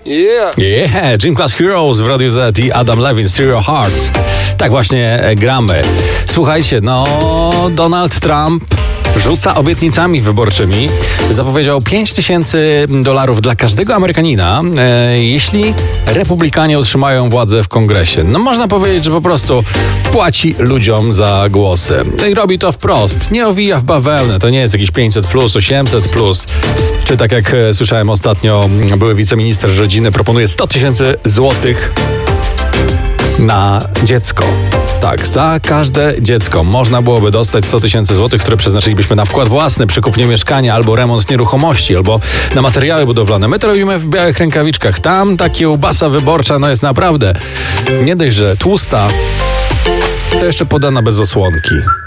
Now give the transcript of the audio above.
Yeah, Gym Class Heroes w Radiu Z i Adam Levine, Stereo Heart. Tak właśnie gramy. Słuchajcie, Donald Trump rzuca obietnicami wyborczymi. Zapowiedział $5000 dla każdego Amerykanina, jeśli republikanie utrzymają władzę w kongresie. Można powiedzieć, że po prostu płaci ludziom za głosy. I robi to wprost. Nie owija w bawełnę. To nie jest jakieś 500+, 800+. Czy tak jak słyszałem ostatnio, były wiceminister rodziny proponuje $100,000 na dziecko. Tak, za każde dziecko można byłoby dostać $100,000, które przeznaczylibyśmy na wkład własny, przy kupnie mieszkania, albo remont nieruchomości, albo na materiały budowlane. My to robimy w białych rękawiczkach. Tam ta kiełbasa wyborcza jest naprawdę nie dość, że tłusta, to jeszcze podana bez osłonki.